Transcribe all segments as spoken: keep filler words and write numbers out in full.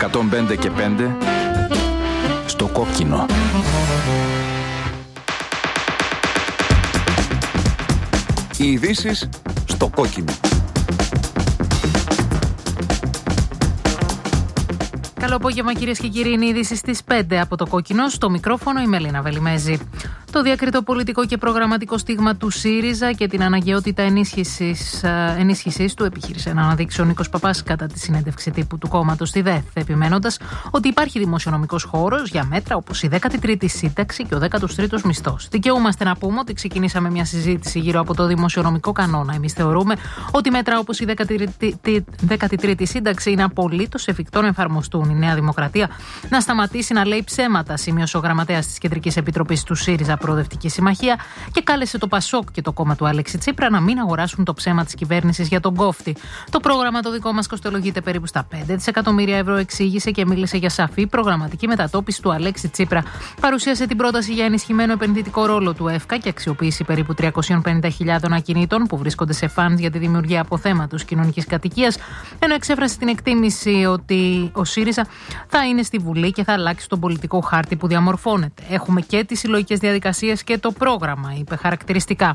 εκατόν πέντε και πέντε στο κόκκινο. Οι ειδήσεις στο κόκκινο. Καλό απόγευμα, κυρίες και κύριοι. Είναι η είδηση στις πέντε από το κόκκινο. Στο μικρόφωνο η Μελίνα Βελιμέζη. Το διακριτό πολιτικό και προγραμματικό στίγμα του ΣΥΡΙΖΑ και την αναγκαιότητα ενίσχυσης, ενίσχυσης του επιχείρησε να αναδείξει ο Νίκος Παπάς κατά τη συνέντευξη τύπου του κόμματος στη ΔΕΘ, επιμένοντας ότι υπάρχει δημοσιονομικός χώρος για μέτρα όπως η δέκατη τρίτη σύνταξη και ο δέκατος τρίτος μισθός. Δικαιούμαστε να πούμε ότι ξεκινήσαμε μια συζήτηση γύρω από το δημοσιονομικό κανόνα. Εμείς θεωρούμε ότι μέτρα όπως η δέκατη τρίτη σύνταξη είναι απολύτως εφικτό να εφαρμοστούν. Η Νέα Δημοκρατία να σταματήσει να λέει ψέματα, σημείωσε ο γραμματέας της Κεντρικής Επιτροπής του ΣΥΡΙΖΑ Προοδευτική Συμμαχία και κάλεσε το ΠΑΣΟΚ και το κόμμα του Αλέξη Τσίπρα να μην αγοράσουν το ψέμα της κυβέρνησης για τον κόφτη. Το πρόγραμμα το δικό μας κοστολογείται περίπου στα πέντε δισεκατομμύρια ευρώ, εξήγησε και μίλησε για σαφή προγραμματική μετατόπιση του Αλέξη Τσίπρα. Παρουσίασε την πρόταση για ενισχυμένο επενδυτικό ρόλο του ΕΦΚΑ και αξιοποίηση περίπου τριακόσιες πενήντα χιλιάδες ακινήτων που βρίσκονται σε φαντ για τη δημιουργία αποθέματος κοινωνικής κατοικίας, ενώ εξέφρασε την εκτίμηση ότι ο ΣΥΡΙΖΑ θα είναι στη Βουλή και θα αλλάξει τον πολιτικό χάρτη που διαμορφώνεται. Έχουμε και τις συλλογικές διαδικασίες και το πρόγραμμα, είπε χαρακτηριστικά.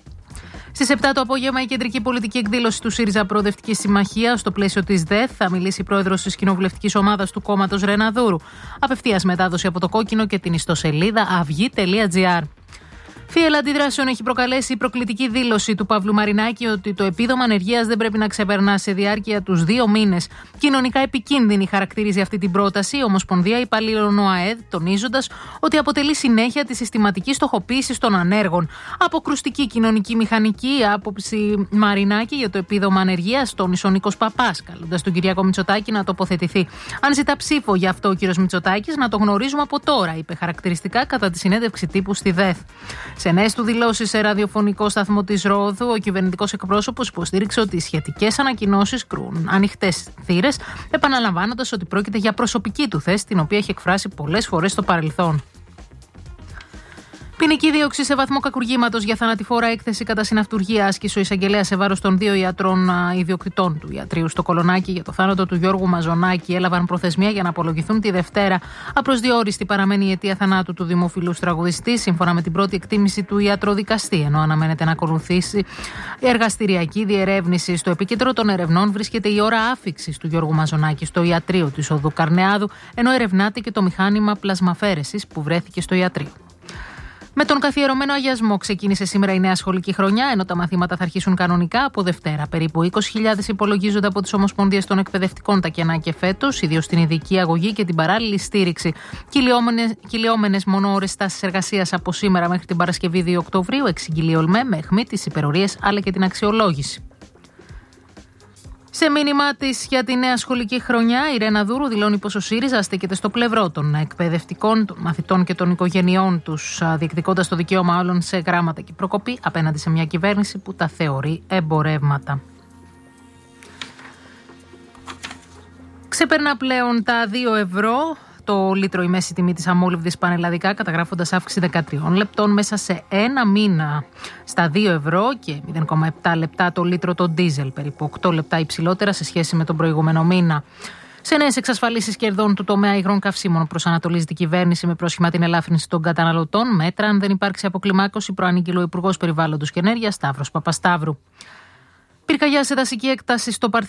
Στις επτά το απόγευμα, η κεντρική πολιτική εκδήλωση του ΣΥΡΙΖΑ Προοδευτική Συμμαχία στο πλαίσιο της ΔΕΘ θα μιλήσει η πρόεδρος της κοινοβουλευτικής ομάδας του κόμματος Ρεναδούρου. Απευθείας μετάδοση από το κόκκινο και την ιστοσελίδα αυγή τελεία τζι άρ. Φύελα αντιδράσεων έχει προκαλέσει η προκλητική δήλωση του Παύλου Μαρινάκη ότι το επίδομα ανεργίας δεν πρέπει να ξεπερνά σε διάρκεια τους δύο μήνες. Κοινωνικά επικίνδυνη χαρακτηρίζει αυτή την πρόταση η Ομοσπονδία Υπαλλήλων ΟΑΕΔ, τονίζοντας ότι αποτελεί συνέχεια τη συστηματική στοχοποίηση των ανέργων. Αποκρουστική κοινωνική μηχανική άποψη Μαρινάκη για το επίδομα ανεργίας, τόνισε ο Νίκος Παπάς, καλώντας τον Κυριάκο Μητσοτάκη να τοποθετηθεί. Αν ζητά ψήφο γι' αυτό ο κύριος Μητσοτάκης, να το γνωρίζουμε από τώρα, είπε χαρακτηριστικά κατά τη συνέντευξη τύπου στη ΔΕΘ. Σε νέες του δηλώσεις σε ραδιοφωνικό σταθμό της Ρόδου, ο κυβερνητικός εκπρόσωπος υποστήριξε ότι οι σχετικές ανακοινώσεις κρούν ανοιχτές θύρες, επαναλαμβάνοντας ότι πρόκειται για προσωπική του θέση, την οποία έχει εκφράσει πολλές φορές στο παρελθόν. Ποινική δίωξη σε βαθμό κακουργήματος για θανατηφόρα έκθεση κατά συναυτουργία άσκησε ο εισαγγελέας σε βάρος των δύο ιατρών ιδιοκτητών του ιατρείου στο Κολονάκι για το θάνατο του Γιώργου Μαζονάκη. Έλαβαν προθεσμία για να απολογηθούν τη Δευτέρα. Απροσδιόριστη παραμένει η αιτία θανάτου του δημοφιλούς τραγουδιστή, σύμφωνα με την πρώτη εκτίμηση του ιατροδικαστή, ενώ αναμένεται να ακολουθήσει εργαστηριακή διερεύνηση. Στο επίκεντρο των ερευνών βρίσκεται η ώρα άφιξης του Γιώργου Μαζονάκη στο ιατρείο της Οδού Καρνεάδου, ενώ ερευνάται και το μηχάνημα πλασμαφέρεσης που βρέθηκε στο ιατρείο. Με τον καθιερωμένο αγιασμό ξεκίνησε σήμερα η νέα σχολική χρονιά, ενώ τα μαθήματα θα αρχίσουν κανονικά από Δευτέρα. Περίπου είκοσι χιλιάδες υπολογίζονται από τις Ομοσπονδίες των Εκπαιδευτικών τα κενά και φέτος, ιδίως στην ειδική αγωγή και την παράλληλη στήριξη. Κυλιόμενες μόνο ώρες στάσης εργασίας από σήμερα μέχρι την Παρασκευή δύο Οκτωβρίου, εξηγηλεί ΟΛΜΕ με αιχμή τις υπερορίες αλλά και την αξιολόγηση. Σε μήνυμα της για τη νέα σχολική χρονιά, η Ρεναδούρου δηλώνει πως ο ΣΥΡΙΖΑ στέκεται στο πλευρό των εκπαιδευτικών, των μαθητών και των οικογενειών τους, διεκδικώντας το δικαίωμα όλων σε γράμματα και προκοπή απέναντι σε μια κυβέρνηση που τα θεωρεί εμπορεύματα. Ξεπερνά πλέον τα δύο ευρώ το λίτρο η μέση τιμή της αμόλυβδης πανελλαδικά, καταγράφοντας αύξηση δεκατρία λεπτών μέσα σε ένα μήνα στα δύο ευρώ και μηδέν κόμμα επτά λεπτά το λίτρο το ντίζελ, περίπου οκτώ λεπτά υψηλότερα σε σχέση με τον προηγούμενο μήνα. Σε νέες εξασφαλίσεις κερδών του τομέα υγρών καυσίμων προσανατολίζεται η κυβέρνηση με πρόσχημα την ελάφρυνση των καταναλωτών. Μέτρα αν δεν υπάρξει αποκλιμάκωση, προανήγγειλε ο Υπουργός Περιβάλλοντος και Ενέργειας Σταύρος Παπασταύρου. Πυρκαγιά σε δασική έκταση στο Παρθένο.